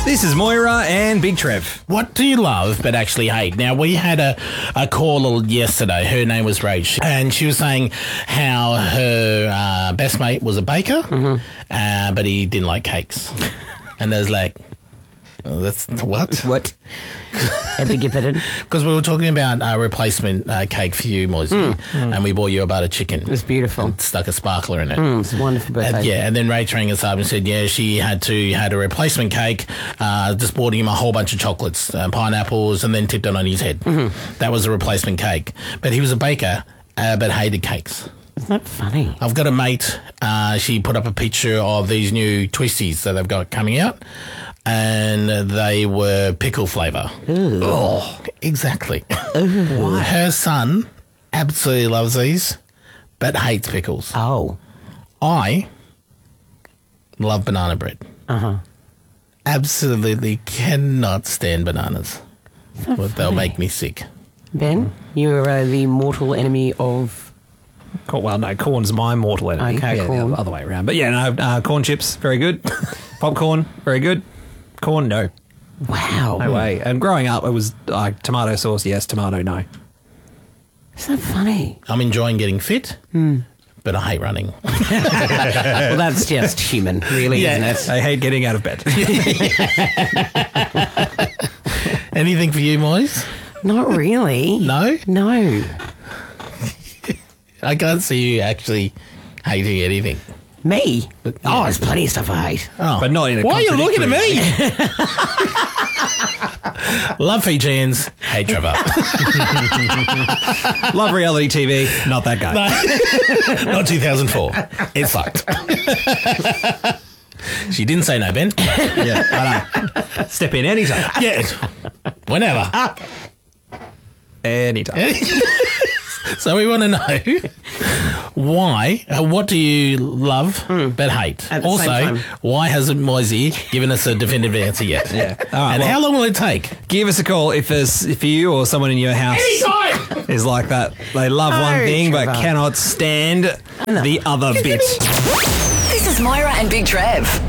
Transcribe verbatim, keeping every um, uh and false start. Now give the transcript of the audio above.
This is Moira and Big Trev. What do you love but actually hate? Now, we had a, a caller yesterday. Her name was Rach, and she was saying how her uh, best mate was a baker, mm-hmm. uh, but he didn't like cakes. And there's like, oh, that's what? What? I beg your pardon? Because we were talking about a replacement uh, cake for you, Moisey, mm, mm. and we bought you a butter chicken. It was beautiful. And stuck a sparkler in it. Mm, it's a wonderful birthday. And, yeah, and then Rach rang us up and said, yeah, she had to had a replacement cake, uh, just bought him a whole bunch of chocolates, uh, pineapples, and then tipped it on his head. Mm-hmm. That was a replacement cake. But he was a baker, uh, but hated cakes. Isn't that funny? I've got a mate, uh, she put up a picture of these new twisties that they've got coming out, and they were pickle flavour. Oh, exactly. Why? Her son absolutely loves these, but hates pickles. Oh. I love banana bread. Uh-huh. Absolutely cannot stand bananas. Well, they'll make me sick. Ben, you're uh, the mortal enemy of... Well, no, corn's my mortal enemy. Okay, yeah, corn. The other way around. But yeah, no, uh, corn chips, very good. Popcorn, very good. Corn, no. Wow. No way. And growing up, it was like tomato sauce, yes, tomato, no. Isn't that funny? I'm enjoying getting fit, mm. but I hate running. Well, that's just human, really, yeah. isn't it? I hate getting out of bed. Anything for you, Moise? Not really. No? No. I can't see you actually hating anything. Me? But, yeah. Oh, there's plenty of stuff I hate. Oh. But not in a Why are you looking at me? me? Love Fijians, hate Trevor. Love reality T V, not that guy. No. Not two thousand four. It sucked. She didn't say no, Ben. Yeah, I know. Step in anytime. Yeah. Whenever. Anytime. So we want to know why, uh, what do you love mm. but hate? At the also, same time. why hasn't Moisey given us a definitive answer yet? Yeah. All right, and well, how long will it take? Give us a call if there's if you or someone in your house Anytime! is like that. They love No, one thing but Trevor. cannot stand the other bit. This is Moira and Big Trev.